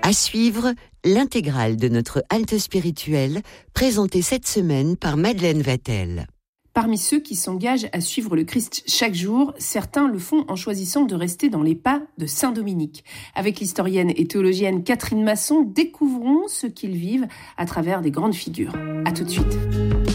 À suivre, l'intégrale de notre halte spirituelle, présentée cette semaine par Madeleine Vatel. Parmi ceux qui s'engagent à suivre le Christ chaque jour, certains le font en choisissant de rester dans les pas de Saint Dominique. Avec l'historienne et théologienne Catherine Masson, découvrons ce qu'ils vivent à travers des grandes figures. À tout de suite.